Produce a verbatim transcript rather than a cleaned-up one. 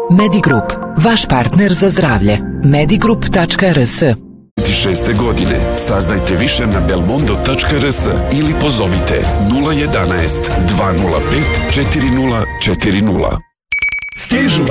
Medigrup, vaš partner za zdravlje. medigrup tačka r s. šeste godine. Saznajte više na belmondo tačka r s ili pozovite nula jedanaest, dva nula pet, četiri nula četiri nula. Stižu